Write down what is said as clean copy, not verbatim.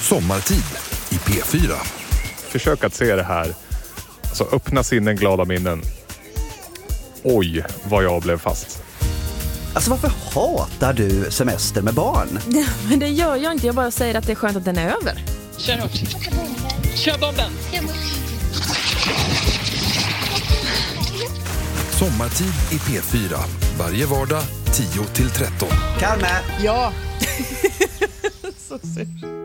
Sommartid i P4. Försök att se det här. Alltså öppna sinnen, glada minnen. Oj, vad jag blev fast. Alltså varför hatar du semester med barn? Ja, men det gör jag inte. Jag bara säger att det är skönt att den är över. Kör hårt. Kör bomben. Sommartid i P4. Varje vardag 10-13. Kalme! Ja. Så synd.